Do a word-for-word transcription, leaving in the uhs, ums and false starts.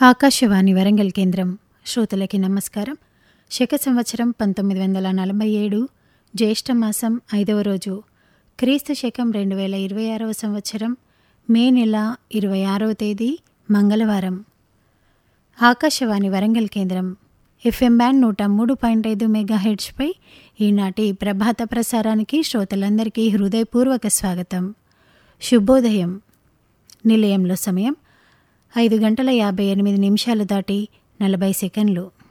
ఆకాశవాణి వరంగల్ కేంద్రం. శ్రోతలకి నమస్కారం. శక సంవత్సరం పంతొమ్మిది వందల నలభై ఏడు జ్యేష్ఠమాసం ఐదవ రోజు, క్రీస్తు శకం రెండు వేల ఇరవై ఆరవ సంవత్సరం మే నెల ఇరవై ఆరవ తేదీ మంగళవారం. ఆకాశవాణి వరంగల్ కేంద్రం ఎఫ్ఎం బ్యాండ్ నూట మూడు పాయింట్ ఐదు మెగాహెర్ట్జ్పై ఈనాటి ప్రభాత ప్రసారానికి శ్రోతలందరికీ హృదయపూర్వక స్వాగతం. శుభోదయం. నిలయంలో సమయం ఐదు గంటల యాభై ఎనిమిది నిమిషాలు దాటి నలభై సెకండ్లు.